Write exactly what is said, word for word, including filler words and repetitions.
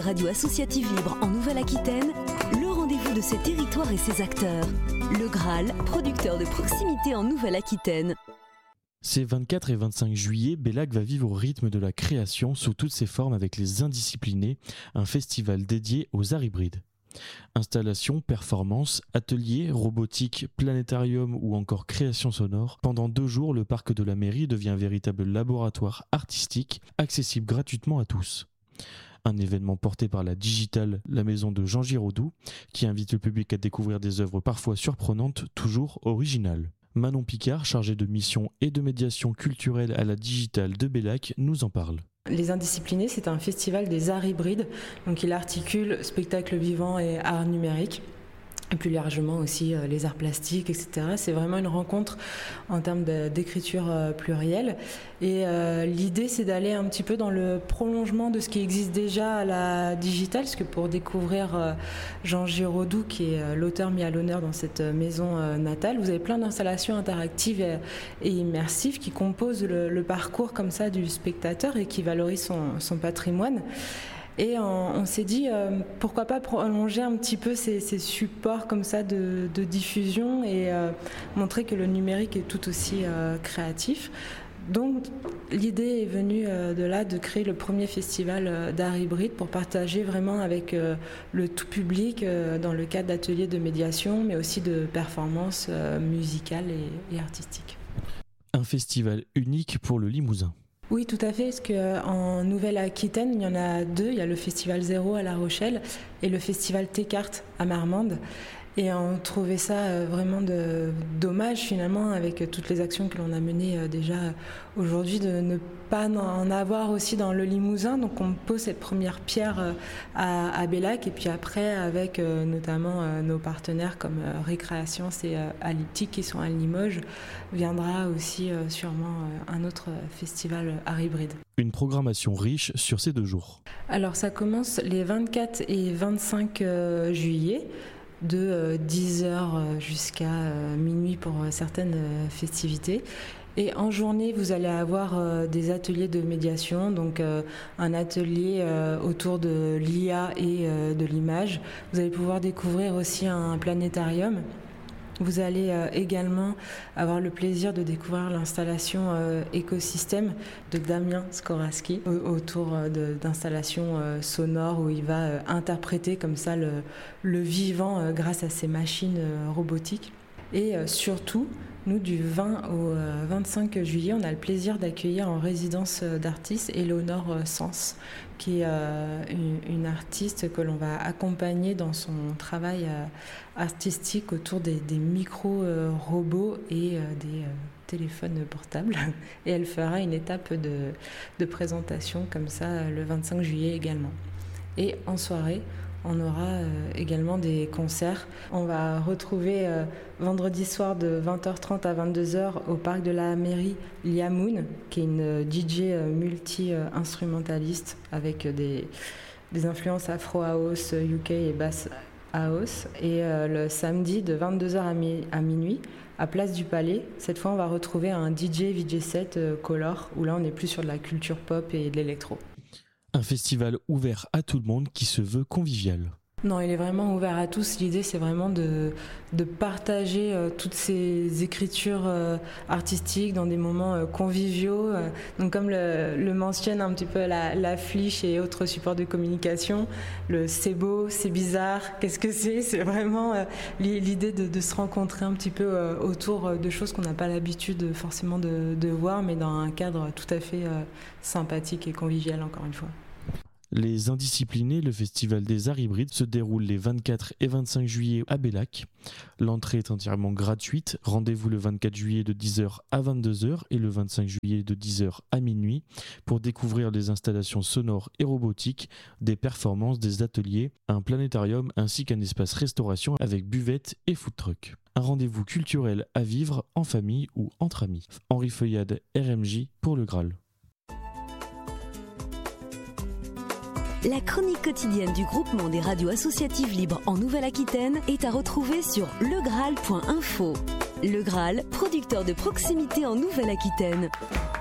radios associatives libres en Nouvelle-Aquitaine, le rendez-vous de ses territoires et ses acteurs. Le Graal, producteur de proximité en Nouvelle-Aquitaine. Ces vingt-quatre et vingt-cinq juillet, Bellac va vivre au rythme de la création sous toutes ses formes avec les Indisciplinés, un festival dédié aux arts hybrides. Installations, performances, ateliers, robotique, planétarium ou encore création sonore, pendant deux jours, le parc de la mairie devient un véritable laboratoire artistique, accessible gratuitement à tous. Un événement porté par la Digitale, la maison de Jean Giraudoux, qui invite le public à découvrir des œuvres parfois surprenantes, toujours originales. Manon Picard, chargée de mission et de médiation culturelle à la Digitale de Bellac, nous en parle. Les Indisciplinés, c'est un festival des arts hybrides, donc il articule spectacle vivant et art numérique. Et plus largement aussi euh, les arts plastiques, et cetera. C'est vraiment une rencontre en termes de, d'écriture euh, plurielle. Et euh, l'idée, c'est d'aller un petit peu dans le prolongement de ce qui existe déjà à la Digitale, parce que pour découvrir euh, Jean Giraudoux, qui est euh, l'auteur mis à l'honneur dans cette maison euh, natale, vous avez plein d'installations interactives et, et immersives qui composent le, le parcours comme ça du spectateur et qui valorisent son, son patrimoine. Et on, on s'est dit, euh, pourquoi pas prolonger un petit peu ces, ces supports comme ça de, de diffusion et euh, montrer que le numérique est tout aussi euh, créatif. Donc l'idée est venue euh, de là de créer le premier festival euh, d'art hybride pour partager vraiment avec euh, le tout public euh, dans le cadre d'ateliers de médiation, mais aussi de performances euh, musicales et, et artistiques. Un festival unique pour le Limousin. Oui, tout à fait, parce qu'en Nouvelle-Aquitaine, il y en a deux. Il y a le Festival Zéro à La Rochelle et le Festival T-Carte à Marmande. Et on trouvait ça vraiment de, dommage finalement, avec toutes les actions que l'on a menées déjà aujourd'hui, de ne pas en avoir aussi dans le Limousin. Donc on pose cette première pierre à, à Bellac, et puis après avec notamment nos partenaires comme Récréation et Alyptique qui sont à Limoges, viendra aussi sûrement un autre festival art hybride. Une programmation riche sur ces deux jours. Alors ça commence les vingt-quatre et vingt-cinq juillet. De dix heures jusqu'à minuit pour certaines festivités. Et en journée, vous allez avoir des ateliers de médiation, donc un atelier autour de l'I A et de l'image. Vous allez pouvoir découvrir aussi un planétarium. Vous allez euh, également avoir le plaisir de découvrir l'installation euh, écosystème de Damien Skoraski au- autour euh, de, d'installations euh, sonores où il va euh, interpréter comme ça le, le vivant euh, grâce à ces machines euh, robotiques. Et euh, surtout, nous, du vingt au euh, vingt-cinq juillet, on a le plaisir d'accueillir en résidence euh, d'artistes Éléonore euh, Sens, qui est euh, une, une artiste que l'on va accompagner dans son travail euh, artistique autour des, des micro-robots euh, et euh, des euh, téléphones portables. Et elle fera une étape de, de présentation comme ça euh, le vingt-cinq juillet également. Et en soirée, on aura euh, également des concerts. On va retrouver euh, vendredi soir de vingt heures trente à vingt-deux heures au parc de la mairie Lia Moon, qui est une D J euh, multi-instrumentaliste avec des, des influences Afro House, U K et Bass House. Et euh, le samedi de vingt-deux heures à, mi- à minuit, à Place du Palais, cette fois on va retrouver un D J V J set euh, color, où là on est plus sur de la culture pop et de l'électro. Un festival ouvert à tout le monde qui se veut convivial. Non, il est vraiment ouvert à tous. L'idée, c'est vraiment de, de partager euh, toutes ces écritures euh, artistiques dans des moments euh, conviviaux. Euh, donc, comme le, le mentionne un petit peu la, l'affiche et autres supports de communication, le c'est beau, c'est bizarre, qu'est-ce que c'est ? C'est vraiment euh, l'idée de, de se rencontrer un petit peu euh, autour de choses qu'on n'a pas l'habitude forcément de, de voir, mais dans un cadre tout à fait euh, sympathique et convivial, encore une fois. Les Indisciplinés, le festival des arts hybrides, se déroule les vingt-quatre et vingt-cinq juillet à Bellac. L'entrée est entièrement gratuite. Rendez-vous le vingt-quatre juillet de dix heures à vingt-deux heures et le vingt-cinq juillet de dix heures à minuit pour découvrir des installations sonores et robotiques, des performances, des ateliers, un planétarium ainsi qu'un espace restauration avec buvette et food truck. Un rendez-vous culturel à vivre en famille ou entre amis. Henri Feuillade, R M J pour le Graal. La chronique quotidienne du groupement des radios associatives libres en Nouvelle-Aquitaine est à retrouver sur le graal point info. Le Graal, producteur de proximité en Nouvelle-Aquitaine.